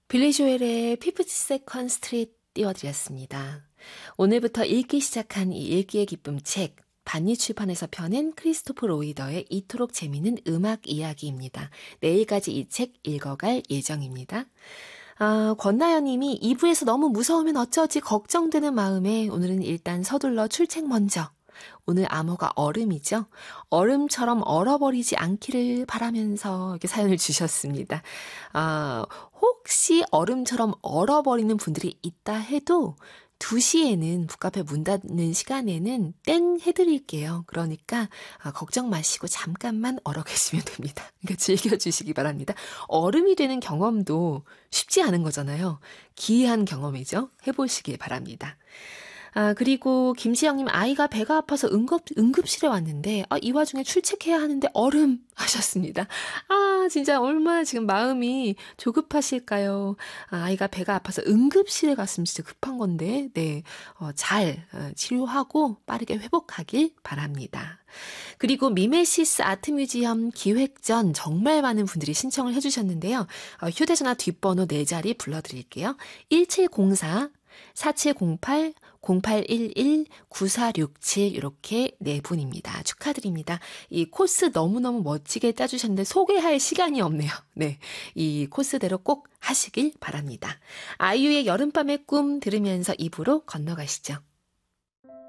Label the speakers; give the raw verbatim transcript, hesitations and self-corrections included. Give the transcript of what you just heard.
Speaker 1: 빌리 조엘의 피프티 세컨드 스트리트 띄워드렸습니다. 오늘부터 읽기 시작한 이 읽기의 기쁨 책, 반니 출판에서 펴낸 크리스토프 로이더의 이토록 재미있는 음악 이야기입니다. 내일까지 이 책 읽어갈 예정입니다. 아, 권나연 님이 이 부에서 너무 무서우면 어쩌지 걱정되는 마음에 오늘은 일단 서둘러 출첵 먼저. 오늘 암호가 얼음이죠. 얼음처럼 얼어버리지 않기를 바라면서 이렇게 사연을 주셨습니다. 아, 혹시 얼음처럼 얼어버리는 분들이 있다 해도 두 시에는 북카페 문 닫는 시간에는 땡 해드릴게요. 그러니까 아, 걱정 마시고 잠깐만 얼어 계시면 됩니다. 그러니까 즐겨주시기 바랍니다. 얼음이 되는 경험도 쉽지 않은 거잖아요. 기이한 경험이죠. 해보시길 바랍니다. 아, 그리고 김지영님 아이가 배가 아파서 응급, 응급실에 왔는데 아, 이 와중에 출첵해야 하는데 얼음 하셨습니다. 아, 진짜 얼마나 지금 마음이 조급하실까요? 아, 아이가 배가 아파서 응급실에 갔으면 진짜 급한 건데 네, 어, 잘 어, 치료하고 빠르게 회복하길 바랍니다. 그리고 미메시스 아트뮤지엄 기획전 정말 많은 분들이 신청을 해주셨는데요. 어, 휴대전화 뒷번호 네 자리 불러드릴게요. 일칠공사 사칠공팔 공팔일일 구사육칠 이렇게 네 분입니다. 축하드립니다. 이 코스 너무너무 멋지게 짜주셨는데 소개할 시간이 없네요. 네, 이 코스대로 꼭 하시길 바랍니다. 아이유의 여름밤의 꿈 들으면서 입으로 건너가시죠.